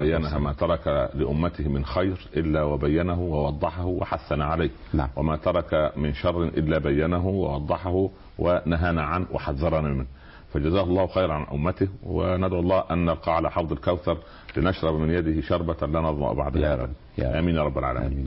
بينها ما ترك لأمته من خير إلا وبينه ووضحه وحثنا عليه. نعم. وما ترك من شر إلا بينه ووضحه ونهانا عنه وحذرنا منه. فجزاه الله خيرا عن أمته، وندعو الله أن نلقى على حوض الكوثر لنشرب من يده شربة لا نظمأ بعدها. يا رب. آمين يا رب العالمين.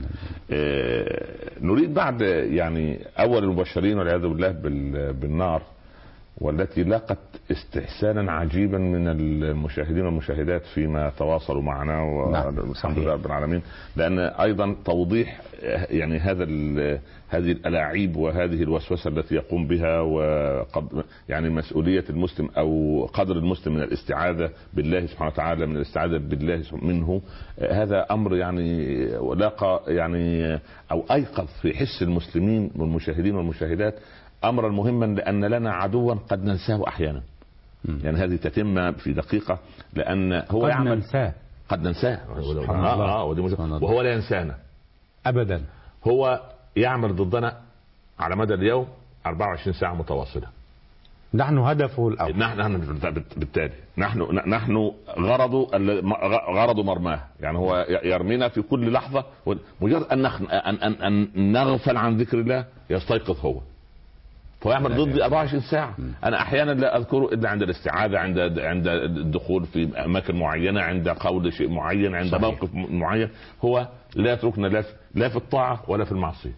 نريد بعد يعني أول المبشرين والعياذ بالله بالنار، والتي لاقت استحسانا عجيبا من المشاهدين والمشاهدات فيما تواصلوا معنا، والحمد لله رب العالمين، لأن أيضا توضيح يعني هذه الألاعيب وهذه الوسوسة التي يقوم بها، يعني مسؤولية المسلم أو قدر المسلم من الاستعاذة بالله سبحانه وتعالى، من الاستعاذة بالله منه. هذا أمر يعني لاقى يعني أو أيقظ في حس المسلمين والمشاهدين والمشاهدات امرا مهما، لان لنا عدوا قد ننساه احيانا. يعني هذه تتم في دقيقه، لان هو قد يعمل قد ننساه وهو لا ينسانا ابدا. هو يعمل ضدنا على مدى اليوم 24 ساعه متواصله. نحن هدفه الاول. نحن بالتالي نحن غرض مرماه. يعني هو يرمينا في كل لحظه، مجرد ان نغفل عن ذكر الله يستيقظ هو، فيعمل ضدي 24 ساعة. أنا أحيانا لا أذكره إلا عند الاستعاذة، عند الدخول في أماكن معينة، عند قول شيء معين، عند صحيح. موقف معين. هو لا يتركنا لا في الطاعة ولا في المعصية.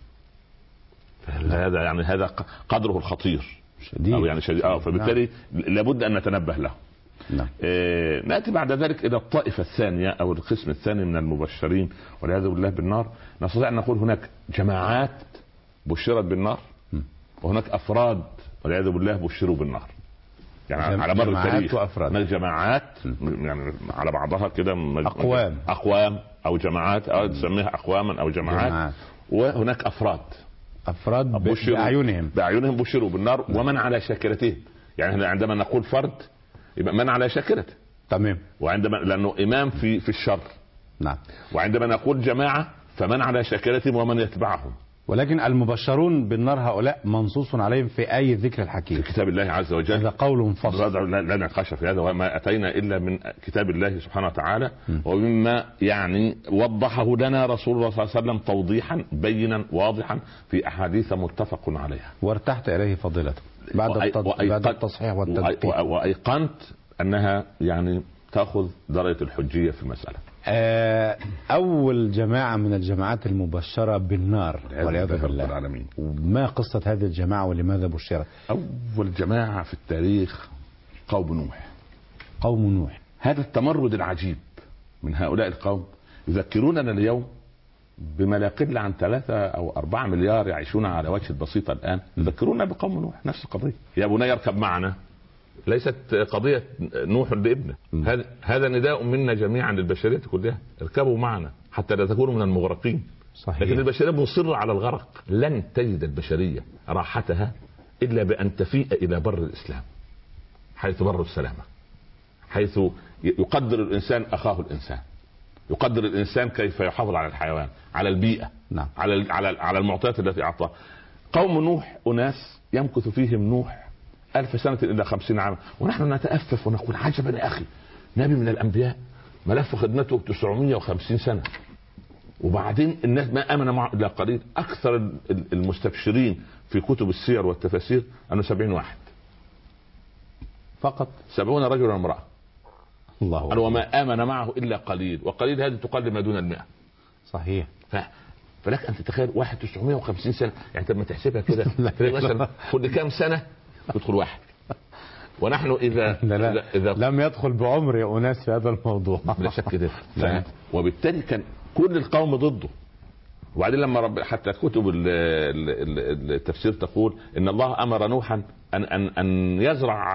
هذا يعني هذا قدره الخطير شديد. أو يعني شديد. فبالتالي لابد أن نتنبه له. نأتي بعد ذلك إلى الطائفة الثانية أو القسم الثاني من المبشرين والعياذ بالله بالنار. نستطيع أن نقول هناك جماعات بشرت بالنار، وهناك افراد والعياذ بالله بشروا بالنار. يعني على مر التاريخ جماعات يعني على بعضها كده اقوام او جماعات، او تسميها اقواما او جماعات. وهناك افراد باعينهم بشروا بالنار، ومن على شاكلته. يعني عندما نقول فرد يبقى من على شاكلته، تمام. وعندما لانه امام في الشر. نعم. وعندما نقول جماعه فمن على شاكلتهم ومن يتبعهم. ولكن المبشرون بالنار هؤلاء منصوص عليهم في آية ذكر الحكيم في كتاب الله عز وجل. هذا قول فصل لا نقاش في هذا، وما أتينا إلا من كتاب الله سبحانه وتعالى، ومما يعني وضحه لنا رسول الله صلى الله عليه وسلم توضيحا بينا واضحا في أحاديث متفق عليها. وارتحت إليه فضيلته بعد التصحيح والتدقيق، وأيقنت أنها يعني تأخذ درجة الحجية في المسألة. أول جماعة من الجماعات المبشرة بالنار والعياذ بالله، ما قصة هذه الجماعة ولماذا بشرت؟ أول جماعة في التاريخ قوم نوح. هذا التمرد العجيب من هؤلاء القوم يذكروننا اليوم بما لا يقل عن 3 أو 4 مليار يعيشون على وجه البسيطة الآن. يذكرونا بقوم نوح، نفس القضية. يا بني اركب معنا، ليست قضية نوح لابنه. هذا نداء منا جميعا للبشرية كلها، اركبوا معنا حتى لا تكونوا من المغرقين. صحيح. لكن البشرية مصرة على الغرق. لن تجد البشرية راحتها إلا بأن تفيء إلى بر الإسلام، حيث بر السلامة، حيث يقدر الإنسان أخاه الإنسان، يقدر الإنسان كيف يحافظ على الحيوان، على البيئة. نعم. على المعطيات التي أعطاها. قوم نوح أناس يمكث فيهم نوح 1000 سنة إلا 50 عاما، ونحن نتأفف ونقول عجبا يا أخي، نبي من الأنبياء ملف خدمته 950 سنة، وبعدين الناس ما آمن معه إلا قليل. أكثر المستبشرين في كتب السير والتفاسير أنه 70 واحد فقط، 70 رجلا وامرأة. الله. وما آمن معه إلا قليل، وقليل هذه تقل ما دون 100. صحيح. فلك أن تتخيل واحد 950 سنة، يعني لما تحسبها كده مثلا كل كام سنة يدخل واحد. ونحن إذا لم يدخل بعمر أناس في هذا الموضوع بلا شك ده. وبالتالي كان كل القوم ضده. وبعدين لما حتى كتب التفسير تقول إن الله أمر نوحا أن يزرع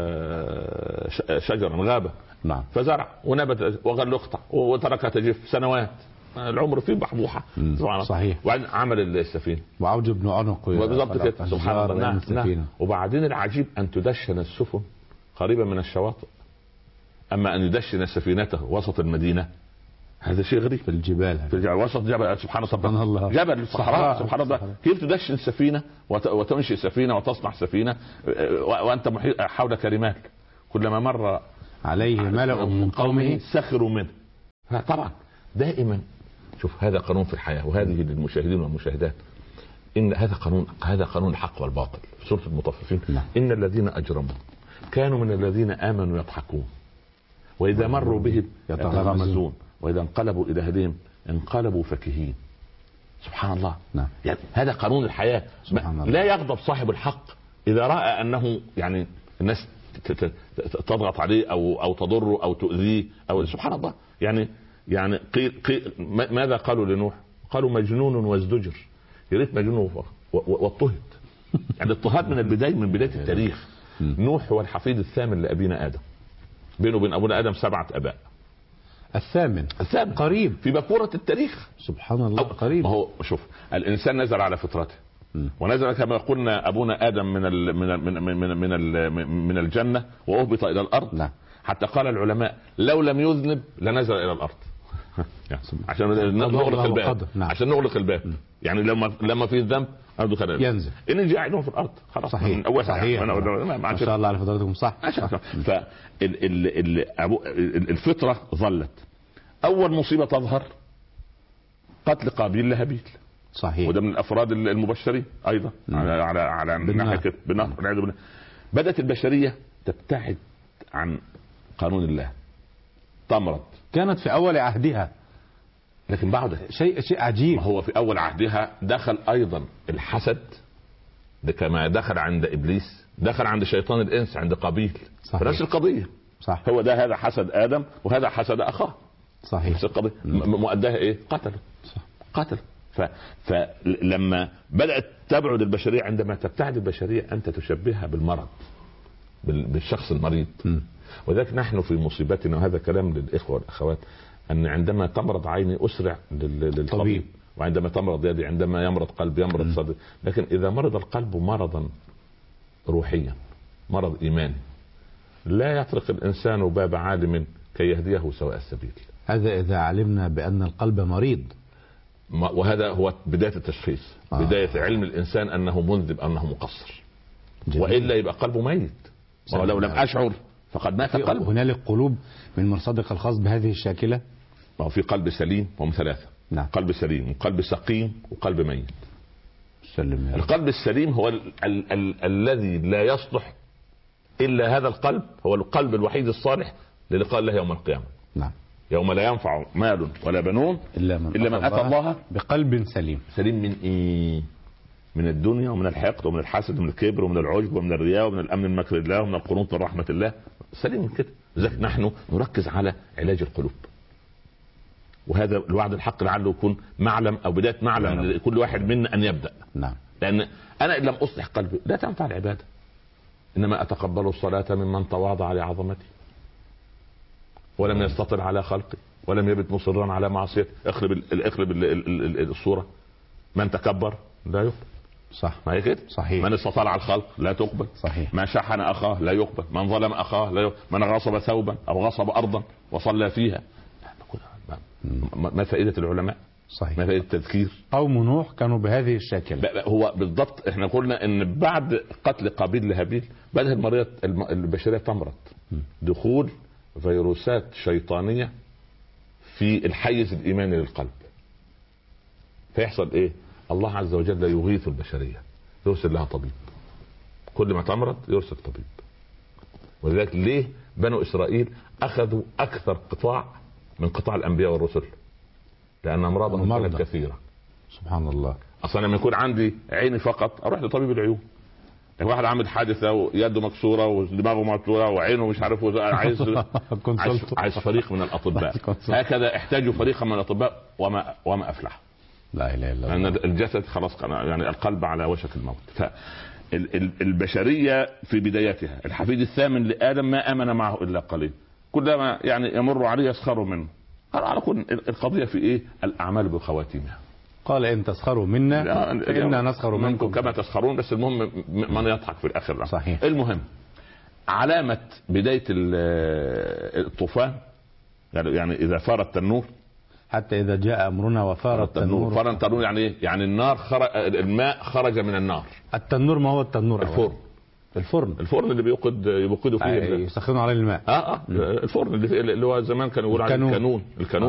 شجرا غابة. نعم. فزرع ونبت وقال له اقطع، وتركها تجف سنوات، العمر فيه بحبوحة. صحيح. وبعدين عمل السفينة وعوج بن عنق بالضبط كده. سبحان الله. وبعدين العجيب أن تدشن السفن قريبا من الشواطئ، أما أن يدشن سفينته وسط المدينة هذا شيء غريب. في الجبال، وسط جبل. سبحان الله. جبل الصحراء. سبحان الله. كيف تدشن سفينة وتنشئ سفينة وتصنع سفينة وأنت حولك رمال، كلما مر عليه ملأ من قومه سخروا منه. طبعا دائما شوف هذا قانون في الحياه، وهذه للمشاهدين والمشاهدات، ان هذا قانون الحق والباطل في سوره المطففين. ان الذين اجرموا كانوا من الذين امنوا يضحكون واذا مروا بهم يتغامزون واذا انقلبوا الى اهلهم انقلبوا فكهين. سبحان الله. يعني هذا قانون الحياه. لا يغضب صاحب الحق اذا راى انه يعني الناس تضغط عليه او تضره او تؤذيه او سبحان الله. يعني قيل ماذا قالوا لنوح؟ قالوا مجنون وازدجر. يا ريت مجنون واضطهد. يعني اضطهاد من البدايه، من بدايه التاريخ. نوح هو الحفيد الثامن لابينا ادم. بينه وبين ابونا ادم 7 اباء. الثامن قريب في بكورة التاريخ. سبحان الله قريب. هو شوف الانسان نزل على فطرته ونزل كما قلنا ابونا ادم من الجنه واهبط الى الارض. حتى قال العلماء لو لم يذنب لنزل الى الارض عشان نغلق الباب. عشان نغلق الباب. يعني لما في ذنب ينزل ان جاعلهم في الارض خلاص. صحيح ما شاء الله على فضلاتكم. صح. الفطره ظلت. اول مصيبه تظهر قتل قابيل لهابيل. صحيح. وده من الافراد المبشرين ايضا على ناحيه بالنار. بدات البشريه تبتعد عن قانون الله. تمرض. كانت في اول عهدها، لكن بعد شيء عجيب. هو في اول عهدها دخل ايضا الحسد كما دخل عند ابليس، دخل عند شيطان الانس عند قابيل. نفس القضيه. صح. هو ده هذا حسد ادم وهذا حسد اخاه. صحيح. نفس القضيه. مؤداها ايه؟ قتل. فلما بدات تبعد البشريه، عندما تبتعد البشريه انت تشبهها بالمرض، بالشخص المريض. وذلك نحن في مصيبتنا، وهذا كلام للاخوه والاخوات، ان عندما تمرض عيني اسرع للطبيب، وعندما تمرض يدي، عندما يمرض قلبي يمرض صدري. لكن اذا مرض القلب مرضا روحيا، مرض ايماني، لا يطرق الانسان باب عالم كي يهديه سواء السبيل. هذا اذا علمنا بان القلب مريض، وهذا هو بدايه التشخيص. بدايه علم الانسان انه مذنب، انه مقصر. والا يبقى قلبه ميت. ولو لم اشعر فقد مات قلبه. هنالك قلوب من مرصدك الخاص بهذه الشاكله. ما هو في قلب سليم وهم 3. قلب سليم وقلب سقيم وقلب ميت. القلب السليم هو الذي لا يصلح الا هذا القلب، هو القلب الوحيد الصالح للقاء الله يوم القيامه. يوم لا ينفع مال ولا بنون الا من اتى الله بقلب سليم. سليم من ايه؟ من الدنيا ومن الحقد ومن الحسد ومن الكبر ومن العجب ومن الرياء ومن الامن من مكر الله ومن القنوط من رحمه الله. سليم من كده. لذلك نحن نركز على علاج القلوب، وهذا الوعد الحق لعله يكون معلم او بدايه معلم لكل واحد منا ان يبدا. لان انا ان لم اصلح قلبي لا تنفع العباده. انما اتقبل الصلاه ممن تواضع لعظمتي ولم يستطل على خلقي ولم يبت مصرا على معصيته. اخرب الصوره. من تكبر لا يقبل. صح. ما هي كده؟ صحيح. من استطال على الخلق لا تقبل. صحيح. ما شحن اخاه لا يقبل. من ظلم اخاه لا يقبل. من غصب ثوبا او غصب ارضا وصلى فيها. ما فائده العلماء؟ صحيح. ما فائده التذكير؟ قوم نوح كانوا بهذه الشاكله. هو بالضبط. احنا قلنا ان بعد قتل قابيل لهابيل بدأت المريض البشريه تمرض. دخول فيروسات شيطانيه في الحيز الايماني للقلب. فيحصل ايه؟ الله عز وجل يغيث البشريه، يرسل لها طبيب. كل ما تمرض يرسل طبيب. ولذلك ليه بنو اسرائيل اخذوا اكثر قطاع من قطاع الانبياء والرسل؟ لان امراضهم كانت كثيره. سبحان الله. اصلا لما يكون عندي عيني فقط اروح لطبيب العيون. لو واحد عامل حادثه ويده مكسوره ودماغه مكسوره وعينه مش عارف عايز فريق من الاطباء. هكذا احتاجوا فريقا من الاطباء وما افلح. لا اله الا الله. لان الجسد خلاص يعني القلب على وشك الموت. فالبشريه في بدايتها الحفيد الثامن لادم ما امن معه الا قليل. كلما يعني يمر عليه يسخروا منه. على كل القضيه في ايه؟ الاعمال بخواتيمها. قال ان تسخروا منا فإنا نسخر منكم كما تسخرون. بس المهم من يضحك في الاخر. صحيح. المهم علامه بدايه الطوفان يعني اذا فار التنور، حتى اذا جاء امرنا وفار التنور. فار التنور يعني ايه؟ يعني النار الماء خرج من النار. التنور ما هو التنور؟ الفرن اللي بيوقدوا فيه يسخنوا عليه الماء. الفرن اللي هو زمان كانوا يقولوا عليه الكانون.